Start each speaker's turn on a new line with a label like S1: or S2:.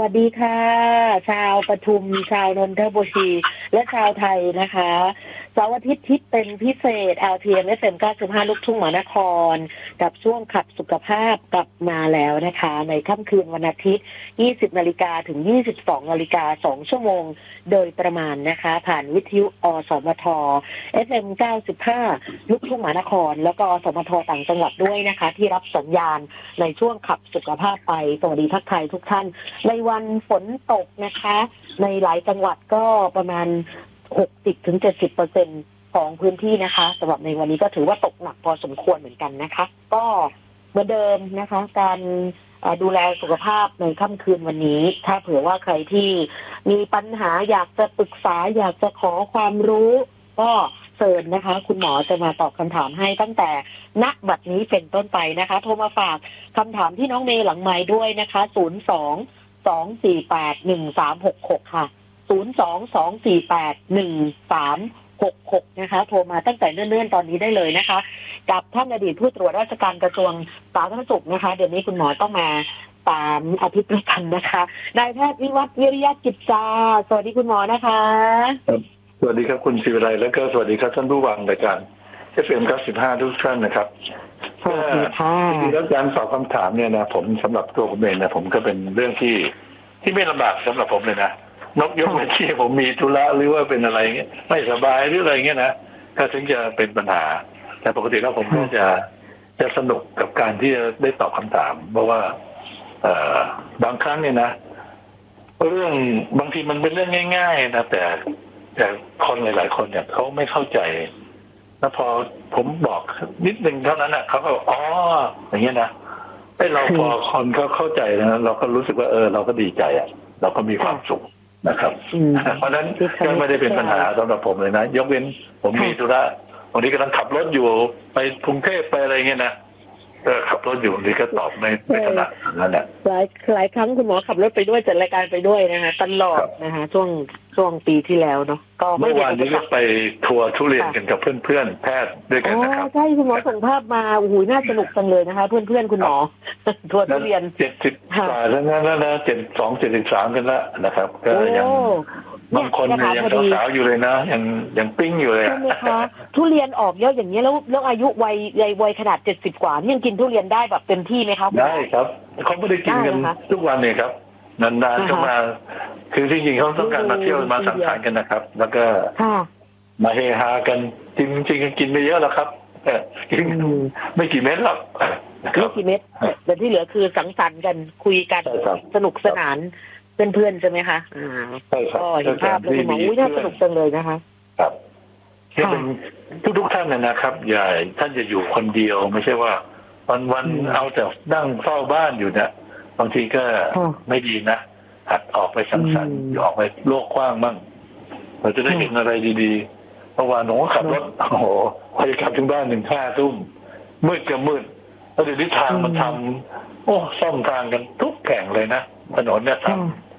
S1: วัสดีค่ะชาวปทุมชาวนนทบุรีและชาวไทยนะคะเสาร์อาทิตย์ที่เป็นพิเศษ LPM FM 95ลูกทุ่งมหานครกับช่วงขับสุขภาพกลับมาแล้วนะคะในค่ำคืนวันอาทิตย์ 20 นาฬิกาถึง 22 นาฬิกา2 ชั่วโมงโดยประมาณนะคะผ่านวิทยุอสมท FM 95ลูกทุ่งมหานครแล้วก็อสมทต่างจังหวัดด้วยนะคะที่รับสัญญาณในช่วงขับสุขภาพไปสวัสดีทักทายทุกท่านในวันฝนตกนะคะในหลายจังหวัดก็ประมาณ 60-70% ของพื้นที่นะคะสำหรับในวันนี้ก็ถือว่าตกหนักพอสมควรเหมือนกันนะคะก็เหมือนเดิมนะคะการดูแลสุขภาพในค่ำคืนวันนี้ถ้าเผื่อว่าใครที่มีปัญหาอยากจะปรึกษาอยากจะขอความรู้ก็เชิญนะคะคุณหมอจะมาตอบคำถามให้ตั้งแต่ณบัดนี้เป็นต้นไปนะคะโทรมาฝากคำถามที่น้องเมย์หลังไมค์ด้วยนะคะ02-248-1366ค่ะ02-248-1366นะคะโทรมาตั้งแต่เนื่อนๆตอนนี้ได้เลยนะคะกับท่านอดีตผู้ตรวจราชการกระทรวงสาธารณสุขนะคะเดี๋ยวนี้คุณหมอต้องมา3 อาทิตย์ด้วยกันนะคะนายแพทย์วิวัฒน์วิริยกิจจาสวัสดีคุณหมอนะคะ
S2: สวัสดีครับคุณศิวิไลแล้วก็สวัสดีครับท่านผู้ฟังรายการ FM 95ทุกท่านนะครับ
S1: สวัสดีค่ะ
S2: แล้วการตอบคำถามเนี่ยนะผมสำหรับตัวผมเองนะผมก็เป็นเรื่องที่ไม่ลำบากสำหรับผมเลยนะนกยกเว้นที่ผมมีธุระหรือว่าเป็นอะไรเงี้ยไม่สบายหรืออะไรเงี้ยนะก็ถึงจะเป็นปัญหาแต่ปกติแล้วผมก็จะสนุกกับการที่จะได้ตอบคำถามเพราะว่าบางครั้งเนี่ยนะเรื่องบางทีมันเป็นเรื่องง่ายๆนะแต่คนหลายๆคนเนี่ยเขาไม่เข้าใจแล้วพอผมบอกนิดนึงเท่านั้นเขาก็อ๋ออย่างเงี้ยนะเราพอคนเขาเข้าใจนะเราก็รู้สึกว่าเราก็ดีใจเราก็มีความสุขนะครับเพราะฉะนั้นก็ไม่ได้เป็นปัญหาสำหรับผมเลยนะยกเว้นผมมีธุระวันนี้กำลังขับรถอยู่ไปกรุงเทพไปอะไรเงี้ยนะขับรถอยู่นี่ก็ตอบไม่ถนัดนั่นแหละ
S1: หลายครั้งคุณหมอขับรถไปด้วยจัดรายการไปด้วยนะคะตลอดนะคะช่วงปีที่แล้วเนาะก็
S2: เมื่อวานนี้ก็ไปทัวร์ทุเรียนกันกับเพื่อนๆแพทย์ด้วยกันนะครับ
S1: ใช่คุณหมอส่งภาพมาโอ้โหน่าสนุกจังเลยนะคะเพื่อนๆคุณหมอทัวร์ทุเรียน
S2: 70 กว่าแล้วนะ72-73กันแล้วนะครับก็ยังบางคนยังสาวๆอยู่เลยนะยังปิ้งอยู่เลย
S1: ใช่ไหมคะทุเรียนออกเยอะอย่างนี้แล้วอายุวัยขนาด70 กว่ายังกินทุเรียนได้แบบเต็มที่ไหมคะ
S2: ได้ครับเขาไม่ได้กินกันทุกวันเลยครับนานๆก็มาคือที่จริงเขาต้องการมาเที่ยวมาสังสรรค์กันนะครับแล้วก็มาเฮฮากันจริงๆกินไม่เยอะหรอกครับกินไม่กี่เม็ดหรอก
S1: ไม่กี่เม็ดแต่ที่เหลือคือสังสรรค์กันคุยกันสนุกสนานเพื่อนๆใช่ไหมคะก็เห็นภาพแล้วคุณหมอน่าสนุกจังเลยนะคะ
S2: ครับที่เป็นทุกท่านนะครับอย่าท่านจะอยู่คนเดียวไม่ใช่ว่าวันเอาแต่นั่งเฝ้าบ้านอยู่เนี่ยบางทีก็ไม่ดีนะหัดออกไปสังสรรค์ออกไปโลกกว้างบ้างเราจะได้เห็นอะไรดีๆเพราะว่าหนูขับรถโอ้โหพอจะกลับถึงบ้าน5 ทุ่มมืดก็มืดแล้วเดี๋ยวนี้ทางมันทำซ่อมทางกันทุกแห่งเลยนะถนนเนี่ยท